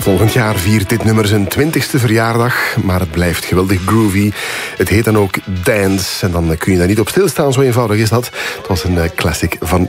Volgend jaar viert dit nummer zijn 20e verjaardag, maar het blijft geweldig groovy. Het heet dan ook Dance en dan kun je daar niet op stilstaan, zo eenvoudig is dat. Het was een classic van